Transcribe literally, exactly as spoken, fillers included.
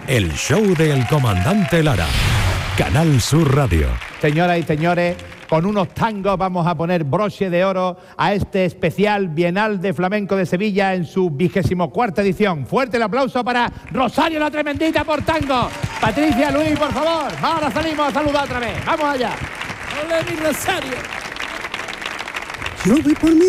El show del comandante Lara. Canal Sur Radio. Señoras y señores, con unos tangos vamos a poner broche de oro a este especial Bienal de Flamenco de Sevilla en su vigésimo cuarta edición. Fuerte el aplauso para Rosario la Tremendita por tango. Patricia, Luis, por favor. Ahora salimos a saludar otra vez. Vamos allá. ¡Hola, mi Rosario! Yo voy por mi